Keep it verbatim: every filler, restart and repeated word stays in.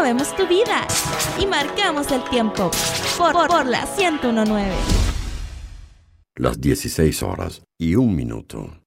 movemos tu vida y marcamos el tiempo por, por, por la ciento uno punto nueve. Las dieciséis horas y un minuto.